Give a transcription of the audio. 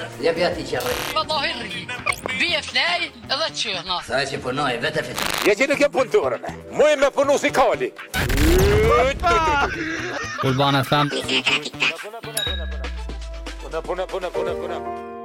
Ja piatti kärre. Vad då hörri? VF nej, eller tjena. Saisi på noin, vetä fit. Ja siinäkin puntuurana. Muimme punusikaali. Urbana FM. Puna.